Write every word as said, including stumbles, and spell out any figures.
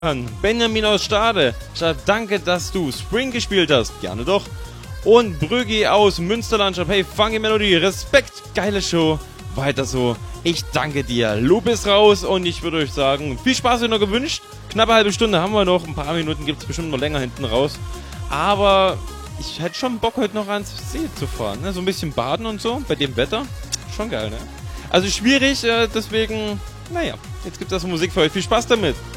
Benjamin aus Stade schreibt, danke, dass du Spring gespielt hast. Gerne doch. Und Brüggi aus Münsterland schreibt, hey, Funky Melodie, Respekt, geile Show. Weiter so. Ich danke dir. Loop ist raus und ich würde euch sagen, viel Spaß euch noch gewünscht. Knappe halbe Stunde haben wir noch. Ein paar Minuten gibt es bestimmt noch länger hinten raus. Aber ich hätte schon Bock, heute noch ans See zu fahren. Ne? So ein bisschen baden und so, bei dem Wetter. Schon geil, ne? Also schwierig, äh, deswegen, naja, jetzt gibt es Musik für euch. Viel Spaß damit.